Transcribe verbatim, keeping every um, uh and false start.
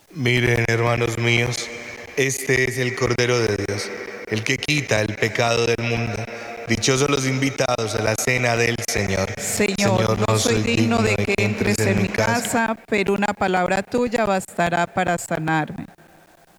Miren, hermanos míos, este es el Cordero de Dios, el que quita el pecado del mundo. Dichosos los invitados a la cena del Señor. Señor, no soy digno de que entres en mi casa, pero una palabra tuya bastará para sanarme.